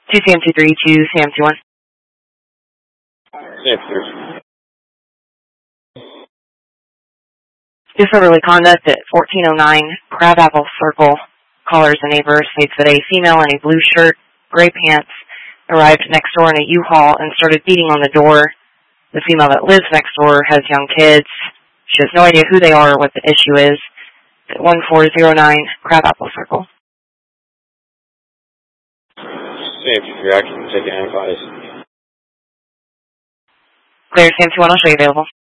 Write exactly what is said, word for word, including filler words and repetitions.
two C M two three, two C M two one. C M two three. Disorderly conduct at fourteen oh nine Crabapple Circle. Callers and neighbors states that a female in a blue shirt, gray pants, arrived next door in a U-Haul and started beating on the door. The female that lives next door has young kids. She has no idea who they are or what the issue is. At one four zero nine Crabapple Circle. C M two three, I can take an advice. Clear, C M two one, I'll show you available.